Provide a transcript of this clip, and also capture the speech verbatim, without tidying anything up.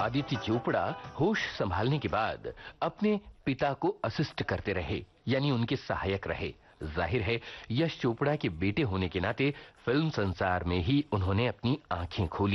आदित्य चोपड़ा होश संभालने के बाद अपने पिता को असिस्ट करते रहे, यानी उनके सहायक रहे। जाहिर है यश चोपड़ा के बेटे होने के नाते फिल्म संसार में ही उन्होंने अपनी आंखें खोली।